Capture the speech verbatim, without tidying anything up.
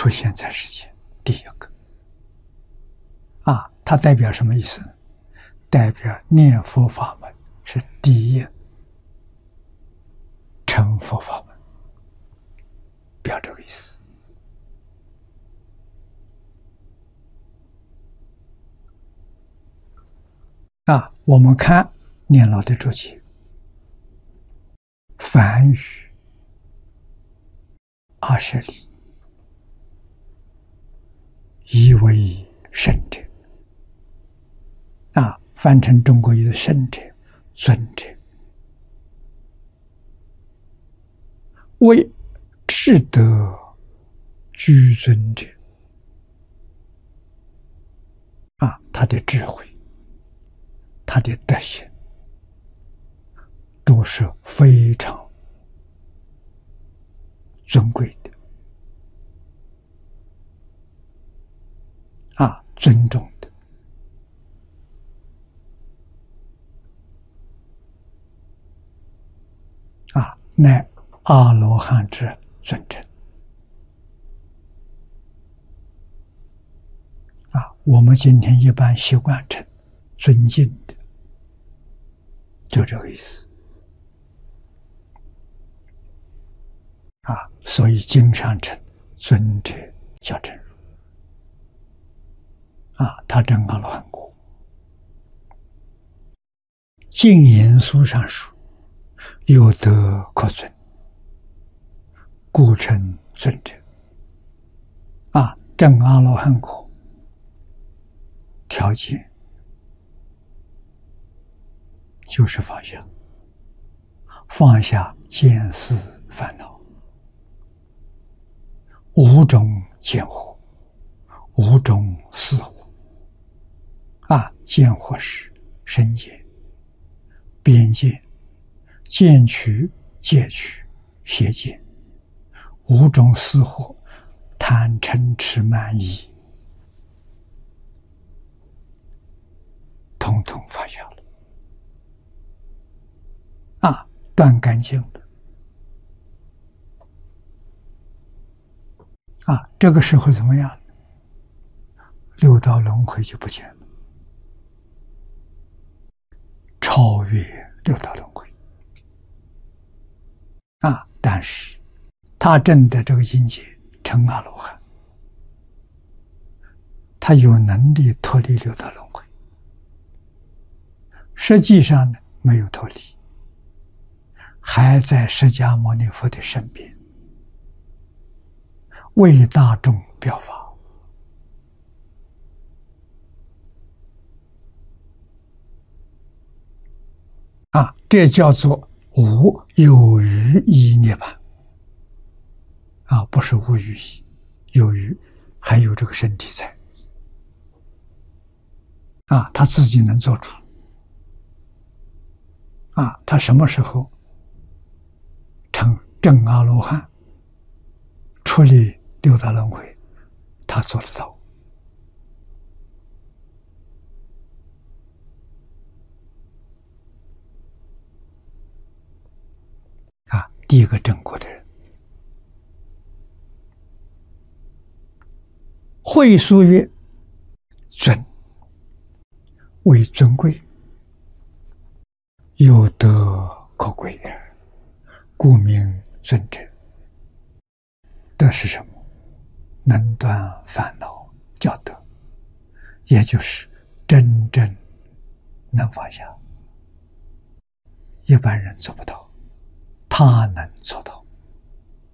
出现在世间，第一个啊，它代表什么意思呢？代表念佛法门是第一成佛法门，表这个意思。啊，我们看念老的注解，梵语二十里，一为圣者。啊，翻成中国语的圣者、尊者，为至德居尊者。啊，他的智慧，他的德行，都是非常尊贵的，啊，尊重的。啊，乃阿罗汉之尊称。啊，我们今天一般习惯称尊敬的，就这个意思。啊，所以经常称尊者叫真如。啊，他证阿罗汉果。净言书上说，有德可尊，故称尊者。啊，证阿罗汉果条件就是放下，放下见思烦恼，五种见惑，五种思惑。啊，见惑是身见、边见、见取、戒取、邪见，五种思惑，贪嗔痴慢疑，统统放下了。啊，断干净了。啊，这个时候怎么样？六道轮回就不见了，超越六道轮回。啊，但是他证的这个境界成阿罗汉，他有能力脱离六道轮回，实际上呢没有脱离，还在释迦牟尼佛的身边，为大众表法。啊，这叫做无有余依涅槃。啊，不是无余依，有余还有这个身体在。啊，他自己能做主。啊，他什么时候成正阿罗汉，出离六道轮回，他做得到。啊，第一个证果的人。会书曰：尊，为尊贵，有德可贵也，故名尊者。德是什么？能断烦恼叫德，也就是真正能放下，一般人做不到，他能做到。